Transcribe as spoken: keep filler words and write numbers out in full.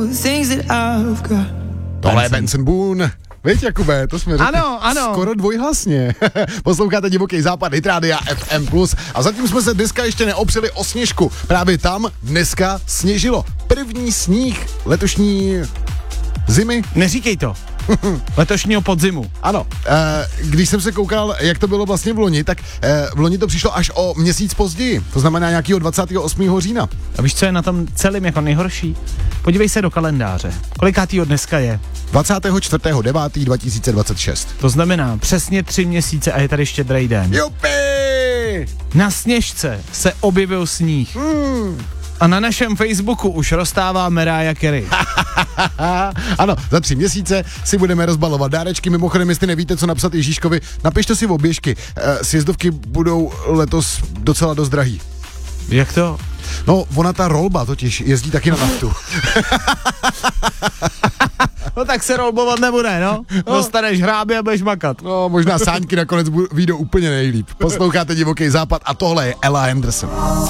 Tohle je Benson Boone. Víš, Jakube, to jsme řekli ano, ano. skoro dvojhlasně. Posloucháte Divoký západ, Hit Rádia F M plus. A zatím jsme se dneska ještě neopřeli o sněžku. Právě tam dneska sněžilo. První sníh letošní zimy. Neříkej to. Letošního podzimu. Ano, e, když jsem se koukal, jak to bylo vlastně v loni, tak e, v loni to přišlo až o měsíc později. To znamená nějakého dvacátého osmého října. A víš, co je na tom celým jako nejhorší? Podívej se do kalendáře. Kolikátýho dneska je? dvacátého čtvrtého devátého dva tisíce dvacet šest. To znamená přesně tři měsíce a je tady Štědrý den. Jupi! Na Sněžce se objevil sníh. Hmm. A na našem Facebooku už roztává Mariah Carey. Ano, za tři měsíce si budeme rozbalovat dárečky. Mimochodem, jestli nevíte, co napsat Ježíškovi, napište si oběžky. E, sjezdovky budou letos docela dost drahý. Jak to? No, ona ta rolba totiž jezdí taky na naftu. No tak se rolbovat nebude, no. Dostaneš hrábě a budeš makat. No, možná sáňky nakonec vyjdou úplně nejlíp. Posloucháte Divoký západ a tohle je Ella Henderson.